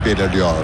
belirliyor.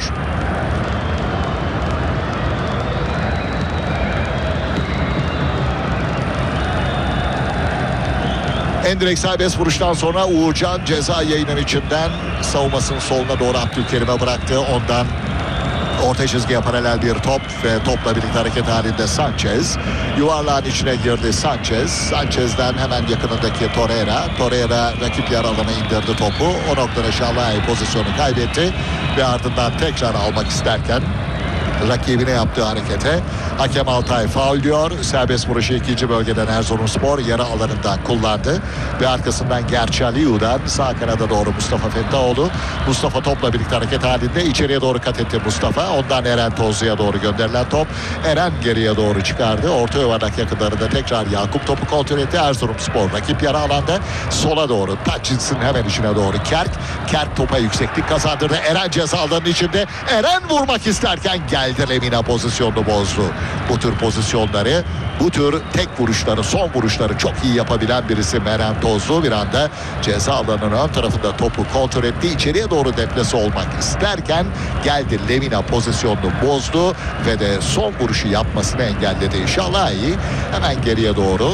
Endirekt serbest vuruştan sonra Uğurcan ceza yayının içinden savunmasının soluna doğru Abdülkerim'e bıraktı. Ondan orta çizgiye paralel bir top ve topla birlikte hareket halinde Sanchez. Yuvarlağın içine girdi Sanchez. Sanchez'den hemen yakınındaki Torreira rakip yer alana indirdi topu. O noktada Şalay pozisyonu kaybetti ve ardından tekrar almak isterken rakibine yaptığı harekete hakem Altay faul diyor. Serbest vuruşu ikinci bölgeden Erzurumspor yarı alanından kullandı ve arkasından Gerçaliyu'dan sağ kanada doğru Mustafa Fettaoğlu. Mustafa topla birlikte hareket halinde içeriye doğru kat etti Mustafa. Ondan Eren Tozlu'ya doğru gönderilen top. Eren geriye doğru çıkardı. Orta yuvarlak yakınlarında tekrar Yakup topu kontrol etti. Erzurumspor rakip yarı alanda sola doğru. Taçins'in hemen içine doğru Kerk topa yükseklik kazandırdı. Eren ceza alanının içinde. Eren vurmak isterken geldi Lemina pozisyonunu bozdu. Bu tür pozisyonları, bu tür tek vuruşları, son vuruşları çok iyi yapabilen birisi Eren Tozlu. Bir anda ceza alanının ön tarafında topu kontrol etti. İçeriye doğru deplase olmak isterken geldi Lemina pozisyonunu bozdu ve de son vuruşu yapmasını engelledi. Şalai hemen geriye doğru.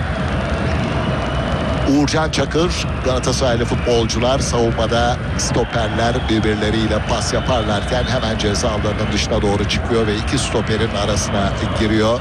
Uğurcan Çakır, Galatasaraylı futbolcular savunmada stoperler birbirleriyle pas yaparlarken hemen ceza alanının dışına doğru çıkıyor ve iki stoperin arasına giriyor.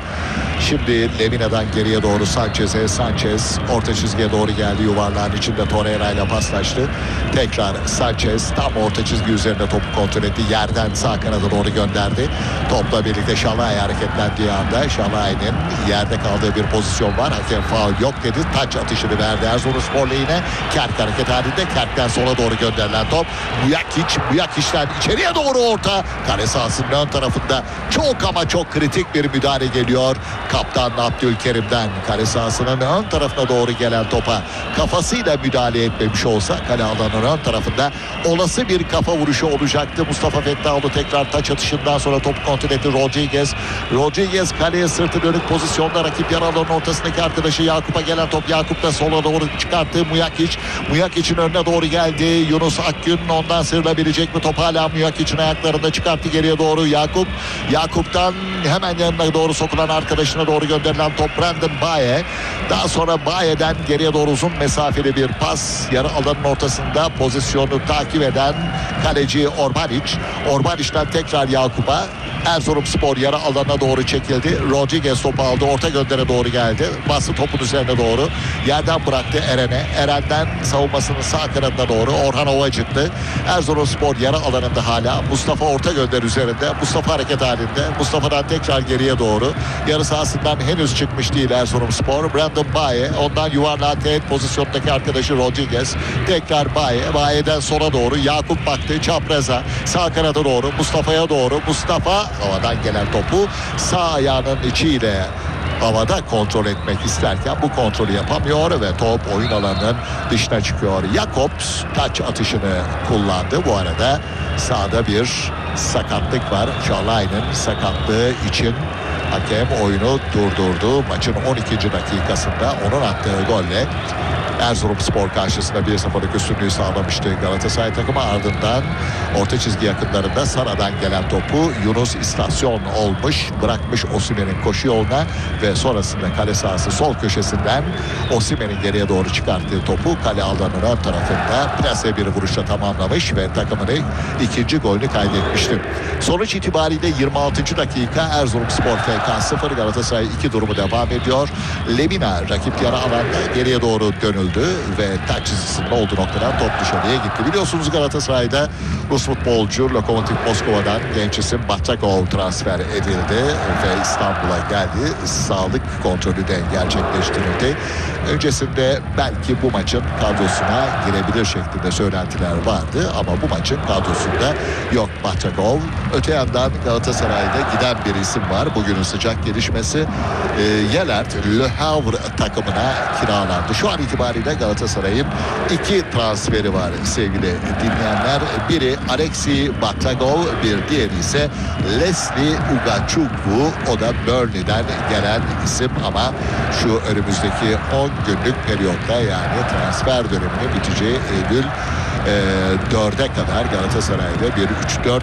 Şimdi Lemina'dan geriye doğru Sanchez orta çizgiye doğru geldi, yuvarlağın içinde Torreira ile paslaştı. Tekrar Sanchez tam orta çizgi üzerinde topu kontrol etti. Yerden sağ kanada doğru gönderdi. Topla birlikte Şalay hareketlendiği anda Şalay'ın yerde kaldığı bir pozisyon var. Hakem faul yok dedi. Taç atışını verdi Erzurumspor lehine. Kerk hareket halinde. Kerk'ten sola doğru gönderilen top. Buyakic'ten içeriye doğru orta. Kale sahasının ön tarafında çok ama çok kritik bir müdahale geliyor. Kaptan Abdülkerim'den kale sahasının ön tarafına doğru gelen topa kafasıyla müdahale etmemiş olsa kale alanının ön tarafında olası bir kafa vuruşu olacaktı. Mustafa Fettaoğlu tekrar taç atışından sonra topu kontrol etti. Rodriguez kaleye sırtı dönük pozisyonda rakip yarı alanın ortasındaki arkadaşı Yakup'a gelen top Yakup'ta sola doğru çıkarttı. Muyakic'in önüne doğru geldi. Yunus Akgün ondan sıyrılabilecek mi? Top hala Muyakic'in ayaklarında çıkarttı geriye doğru. Yakup'tan hemen yanına doğru sokulan arkadaşına doğru gönderilen top Brandon Baye. Daha sonra Baye'den geriye doğru uzun mesafeli bir pas. Yarı alanın ortasında pozisyonu takip eden kaleci Orbanic'ten tekrar Yakup'a. Erzurumspor yarı alana doğru çekildi. Rodriguez topu aldı. Orta göndere doğru geldi. Bastı topun üzerine doğru. Yerden bıraktı Eren'e. Eren'den savunmasının sağ kanadına doğru Orhan Ova çıktı. Erzurumspor yarı alanında hala. Mustafa orta gönder üzerinde. Mustafa hareket halinde. Mustafa'dan tekrar geriye doğru. Yarı sahasından henüz çıkmış değil Erzurumspor. Brandon Baye. Ondan yuvarlağı teğet pozisyondaki arkadaşı Rodriguez. Tekrar Baye'den sola doğru. Yakup baktı. Çapraza. Sağ kanada doğru. Mustafa'ya doğru. Mustafa havadan gelen topu sağ ayağının içiyle havada kontrol etmek isterken bu kontrolü yapamıyor ve top oyun alanının dışına çıkıyor. Jakobs taç atışını kullandı. Bu arada sahada bir sakatlık var. Şalay'ın sakatlığı için hakem oyunu durdurdu. Maçın 12. dakikasında onun attığı golle Erzurumspor karşısında 1-0'lık üstünlüğü sağlamıştı Galatasaray takımı. Ardından orta çizgi yakınlarında Sara'dan gelen topu Yunus istasyon olmuş, bırakmış Osimhen'in koşu yoluna ve sonrasında kale sahası sol köşesinden Osimhen'in geriye doğru çıkarttığı topu kale alanının ön tarafında plase bir vuruşla tamamlamış ve takımının ikinci golünü kaydetmişti. Sonuç itibariyle 26. dakika Erzurumspor FK 0, Galatasaray 2 durumu devam ediyor. Lemina rakip yarı alanda geriye doğru dönüldü ve taç çizgisinin olduğu noktadan top dışarıya gitti. Biliyorsunuz Galatasaray'da Rus futbolcu Lokomotiv Moskova'dan genç isim Batakov transfer edildi ve İstanbul'a geldi. Sağlık kontrolü de gerçekleştirildi. Öncesinde belki bu maçın kadrosuna girebilir şeklinde söylentiler vardı ama bu maçın kadrosunda yok Batakov. Öte yandan Galatasaray'da giden bir isim var. Bugünün sıcak gelişmesi Yelert Le Havre takımına kiralandı. Şu an itibariyle Galatasaray'ın 2 transferi var sevgili dinleyenler. Biri Alexi Batlagov, bir diğeri ise Leslie Ugachukwu. O da Burnley'den gelen isim ama şu önümüzdeki 10 günlük periyotta yani transfer döneminin biteceği Eylül 4'e kadar Galatasaray'da bir 3-4